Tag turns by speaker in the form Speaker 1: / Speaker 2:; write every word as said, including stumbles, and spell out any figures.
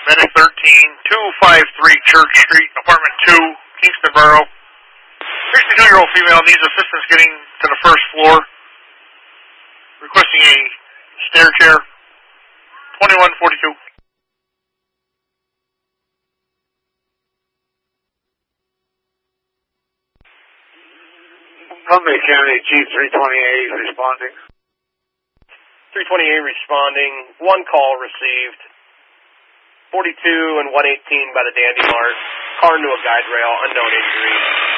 Speaker 1: Medic thirteen, two fifty-three Church Street, apartment two, Kingston Borough. sixty-two-year-old female needs assistance getting to the first floor. Requesting a stair chair. twenty-one forty-two.
Speaker 2: Columbia County Chief three twenty-eight responding.
Speaker 3: three twenty-eight responding. One call received. forty-two and one eighteen by the Dandy Mart. Car into a guide rail. Unknown injury.